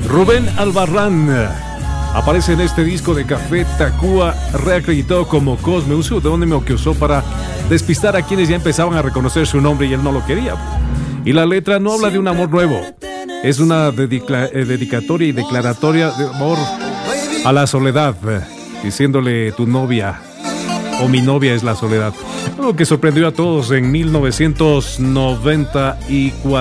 Rubén Albarrán aparece en este disco de Café Tacuba, reacreditado como Cosme, un seudónimo que usó para despistar a quienes ya empezaban a reconocer su nombre y él no lo quería. Y la letra no habla de un amor nuevo, es una dedicatoria y declaratoria de amor a la soledad, diciéndole tu novia o mi novia es la soledad. Algo que sorprendió a todos en 1994.